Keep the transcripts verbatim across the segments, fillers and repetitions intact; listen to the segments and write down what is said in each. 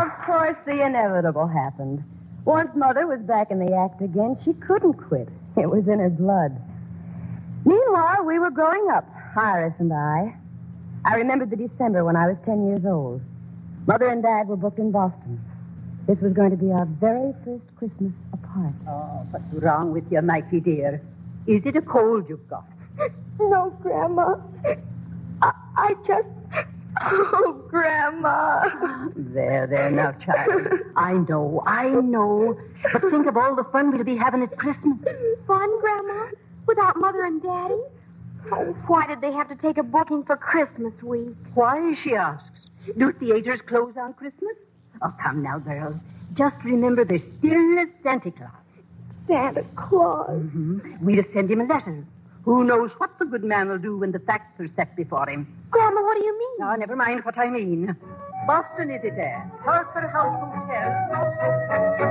Of course, the inevitable happened. Once Mother was back in the act again, she couldn't quit. It was in her blood. Meanwhile, we were growing up, Iris and I. I remembered the December when I was ten years old. Mother and Dad were booked in Boston. This was going to be our very first Christmas apart. Oh, what's wrong with you, Mikey, dear? Is it a cold you've got? No, Grandma. I, I just... Oh, Grandma. There, there, now, child. I know, I know. But think of all the fun we'll be having at Christmas. Fun, Grandma? Without Mother and Daddy? Oh, why did they have to take a booking for Christmas week? Why, she asks. Do theaters close on Christmas? Oh, come now, girls. Just remember there's still a Santa Claus. Santa Claus? Mm-hmm. We'll send him a letter. Who knows what the good man will do when the facts are set before him? Grandma, what do you mean? Oh, never mind what I mean. Boston, is it there? Harper House Hotel.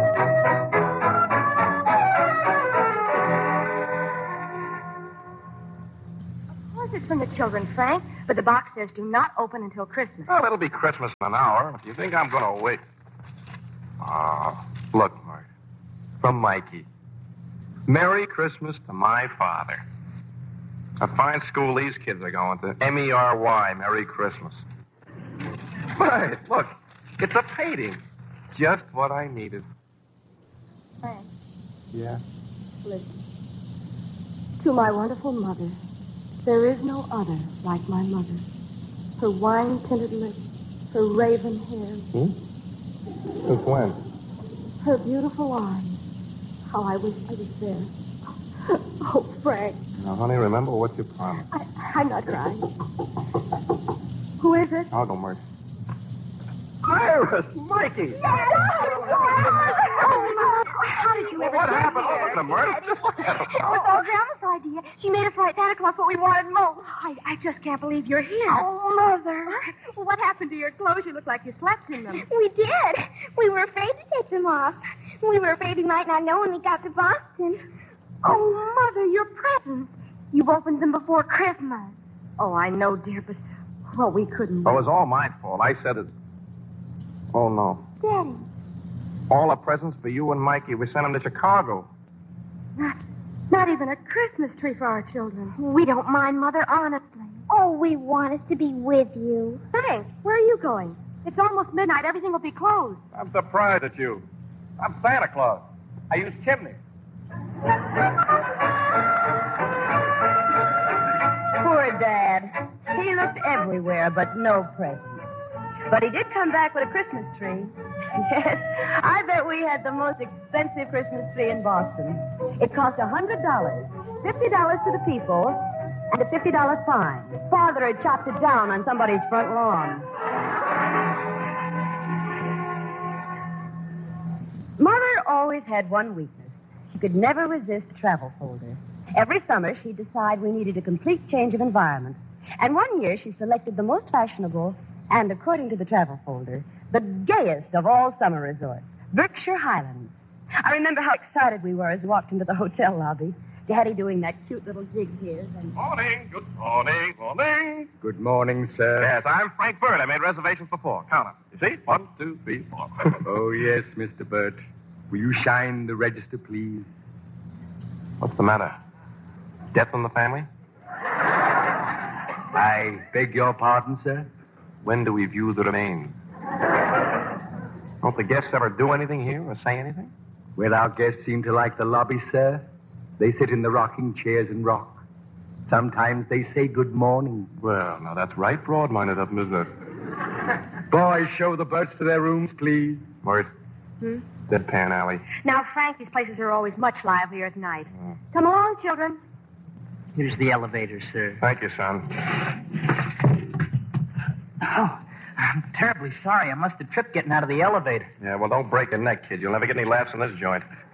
Of course it's from the children, Frank, but the box says do not open until Christmas. Well, it'll be Christmas in an hour. Do you think I'm going to wait? Ah, oh, look, Mark. From Mikey. Merry Christmas to my father. A fine school these kids are going to. M E R Y, Merry Christmas. Right, look. It's a painting. Just what I needed. Frank. Yeah? Listen. To my wonderful mother, there is no other like my mother. Her wine-tinted lips, her raven hair. Hmm? Since when? Her beautiful arms. How I wish I was there. Oh, Frank. Now, honey, remember what you promised. I, I'm not crying. Who is it? I'll go, Mercy. Iris! Mikey! Yes! How did you ever What get happened? here? Oh, look at him, Murder. Just look at him. It was all Grandma's idea. She made us write Santa Claus what we wanted most. I, I just can't believe you're here. Oh, Mother. What happened to your clothes? You look like you slept in them. We did. We were afraid to take them off. We were afraid we might not know when we got to Boston. Oh, Mother, your presents. You've opened them before Christmas. Oh, I know, dear, but, well, we couldn't. Oh, it was all my fault. I said it. Oh, no. Daddy. All the presents for you and Mikey. We sent them to Chicago. Not, not even a Christmas tree for our children. We don't mind, Mother, honestly. Oh, we want us to be with you. Hey, where are you going? It's almost midnight. Everything will be closed. I'm surprised at you. I'm Santa Claus. I use chimneys. Poor Dad. He looked everywhere, but no presents. But he did come back with a Christmas tree. Yes, I bet we had the most expensive Christmas tree in Boston. It cost one hundred dollars, fifty dollars to the people, and a fifty dollars fine. Father had chopped it down on somebody's front lawn. Mother always had one weakness. She could never resist a travel folder. Every summer, she'd decide we needed a complete change of environment. And one year, she selected the most fashionable and, according to the travel folder, the gayest of all summer resorts, Berkshire Highlands. I remember how excited we were as we walked into the hotel lobby. Daddy doing that cute little jig here. And... Morning. Good morning. Morning. Good morning, sir. Yes, I'm Frank Bird. I made reservations for four. Count them. You see? One, two, three, four. Oh, yes, Mister Burt. Will you shine the register, please? What's the matter? Death in the family? I beg your pardon, sir? When do we view the remains? Don't the guests ever do anything here or say anything? Well, our guests seem to like the lobby, sir. They sit in the rocking chairs and rock. Sometimes they say good morning. Well, now that's right broad-minded of them, isn't it? Boys, show the Burts to their rooms, please. Mort. Hmm? Deadpan Alley. Now, Frank, these places are always much livelier at night. Mm. Come along, children. Here's the elevator, sir. Thank you, son. Oh, I'm terribly sorry. I must have tripped getting out of the elevator. Yeah, well, don't break your neck, kid. You'll never get any laughs in this joint.